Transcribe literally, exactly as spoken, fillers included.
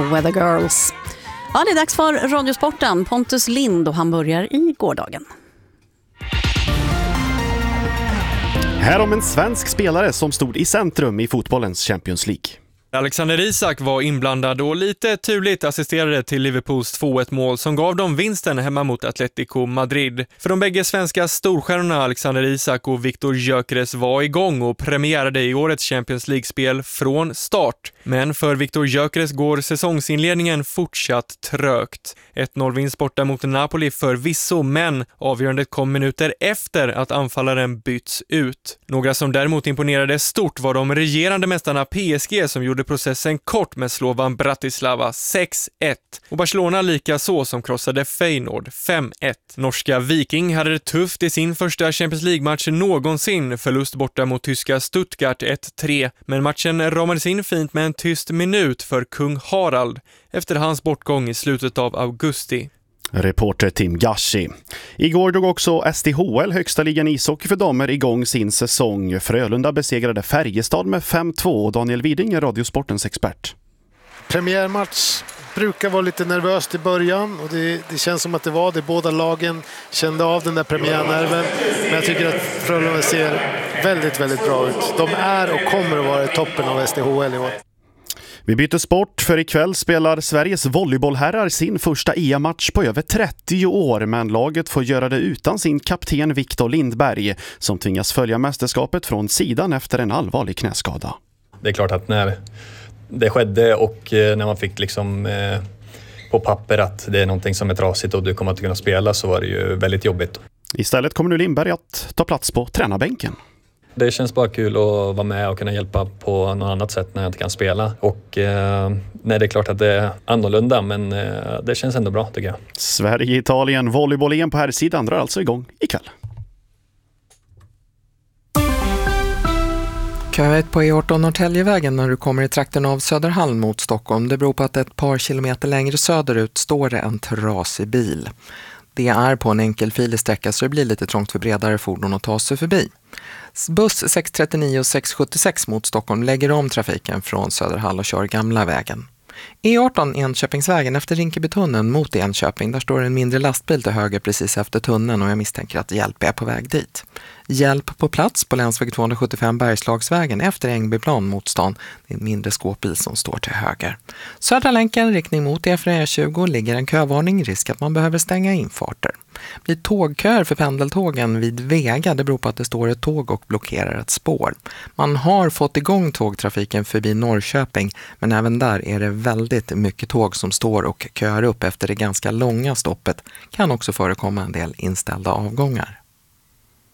Weather Girls. Ja, det är dags för Radiosporten. Pontus Lind och han börjar i gårdagen. Här om en svensk spelare som stod i centrum i fotbollens Champions League. Alexander Isak var inblandad och lite turligt assisterade till Liverpools två ett mål som gav dem vinsten hemma mot Atletico Madrid. För de bägge svenska storstjärnorna Alexander Isak och Viktor Gyökeres var igång och premiärade i årets Champions League-spel från start. Men för Viktor Gyökeres går säsongsinledningen fortsatt trögt. ett noll-vinst borta mot Napoli förvisso, men avgörandet kom minuter efter att anfallaren byts ut. Några som däremot imponerade stort var de regerande mästarna P S G som gjorde processen kort med Slovan Bratislava sex ett och Barcelona lika så som krossade Feyenoord fem ett. Norska Viking hade det tufft i sin första Champions League-match någonsin, förlust borta mot tyska Stuttgart ett tre, men matchen ramades in fint med en tyst minut för kung Harald efter hans bortgång i slutet av augusti. Reporter Tim Gashi. Igår drog också S D H L, högsta ligan ishockey för damer, igång sin säsong. Frölunda besegrade Färjestad med fem två och Daniel Widing är Radiosportens expert. Premiärmatch brukar vara lite nervöst i början och det, det känns som att det var det. Båda lagen kände av den där premiärnerven, men jag tycker att Frölunda ser väldigt, väldigt bra ut. De är och kommer att vara i toppen av S D H L i år. Vi byter sport, för ikväll spelar Sveriges volleybollherrar sin första E M-match på över trettio år, men laget får göra det utan sin kapten Viktor Lindberg som tvingas följa mästerskapet från sidan efter en allvarlig knäskada. Det är klart att när det skedde och när man fick liksom eh, på papper att det är någonting som är trasigt och du kommer att kunna spela, så var det ju väldigt jobbigt. Istället kommer nu Lindberg att ta plats på tränarbänken. Det känns bara kul att vara med och kunna hjälpa på något annat sätt när jag inte kan spela. Och eh, nej, det är klart att det är annorlunda, men eh, det känns ändå bra tycker jag. Sverige-Italien volleyboll-E M på här sidan drar alltså igång ikväll. Kö ett på E arton Norrtäljevägen när du kommer i trakten av Söderhall mot Stockholm. Det beror på att ett par kilometer längre söderut står det en trasig bil. Det är på en enkelfilig sträcka så det blir lite trångt för bredare fordon att ta sig förbi. Buss sex trettionio och sex sjuttiosex mot Stockholm lägger om trafiken från Söderhall och kör gamla vägen. E arton Enköpingsvägen efter Rinkebytunneln mot Enköping, där står en mindre lastbil till höger precis efter tunneln och jag misstänker att hjälp är på väg dit. Hjälp på plats på länsväg tvåhundrasjuttiofem Bergslagsvägen efter Ängbyplan mot stan. Det är en mindre skåpbil som står till höger. Södra länken riktning mot E fyra E tjugo ligger en kövarning, risk att man behöver stänga infarter. Blir tågköer för pendeltågen vid Vega, det beror på att det står ett tåg och blockerar ett spår. Man har fått igång tågtrafiken förbi Norrköping, men även där är det väldigt mycket tåg som står och kör upp efter det ganska långa stoppet. Kan också förekomma en del inställda avgångar.